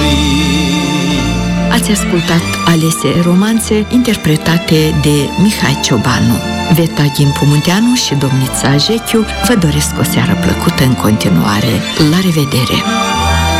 Ați ascultat alese romanțe interpretate de Mihai Ciobanu. Veta Ghimpu Munteanu și domnița Jechiu vă doresc o seară plăcută în continuare. La revedere!